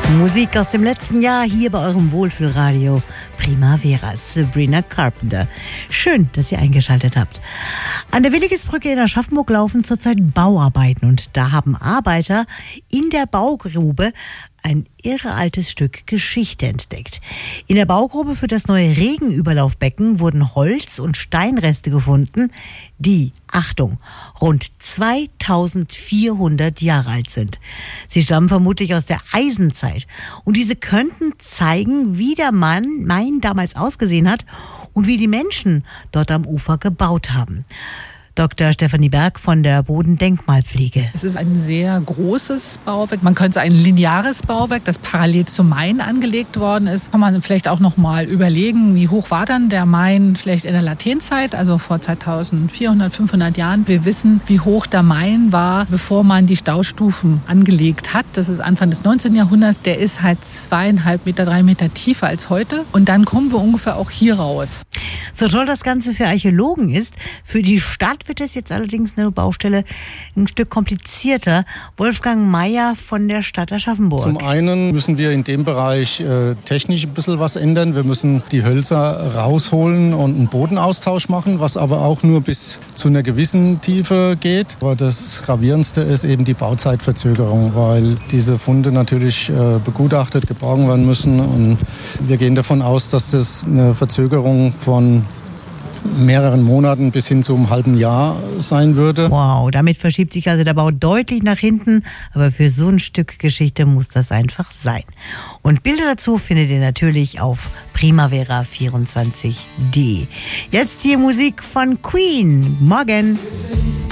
Musik aus dem letzten Jahr hier bei eurem Wohlfühlradio Primavera, Sabrina Carpenter. Schön, dass ihr eingeschaltet habt. An der Willigesbrücke in Aschaffenburg laufen zurzeit Bauarbeiten und da haben Arbeiter in der Baugrube ein irre altes Stück Geschichte entdeckt. In der Baugrube für das neue Regenüberlaufbecken wurden Holz- und Steinreste gefunden, die, Achtung, rund 2400 Jahre alt sind. Sie stammen vermutlich aus der Eisenzeit und diese könnten zeigen, wie der Main damals ausgesehen hat und wie die Menschen dort am Ufer gebaut haben. Dr. Stefanie Berg von der Bodendenkmalpflege. Es ist ein sehr großes Bauwerk. Man könnte ein lineares Bauwerk, das parallel zum Main angelegt worden ist. Kann man vielleicht auch noch mal überlegen, wie hoch war dann der Main vielleicht in der Latènezeit, also vor 2400, 500 Jahren. Wir wissen, wie hoch der Main war, bevor man die Staustufen angelegt hat. Das ist Anfang des 19. Jahrhunderts. Der ist halt 2,5 Meter, 3 Meter tiefer als heute. Und dann kommen wir ungefähr auch hier raus. So toll das Ganze für Archäologen ist, für die Stadt wird es jetzt allerdings eine Baustelle ein Stück komplizierter. Wolfgang Meyer von der Stadt Aschaffenburg. Zum einen müssen wir in dem Bereich technisch ein bisschen was ändern. Wir müssen die Hölzer rausholen und einen Bodenaustausch machen, was aber auch nur bis zu einer gewissen Tiefe geht. Aber das Gravierendste ist eben die Bauzeitverzögerung, weil diese Funde natürlich begutachtet, geborgen werden müssen. Und wir gehen davon aus, dass das eine Verzögerung von mehreren Monaten bis hin zu einem halben Jahr sein würde. Wow, damit verschiebt sich also der Bau deutlich nach hinten, aber für so ein Stück Geschichte muss das einfach sein. Und Bilder dazu findet ihr natürlich auf primavera24.de. Jetzt hier Musik von Queen. Morgen.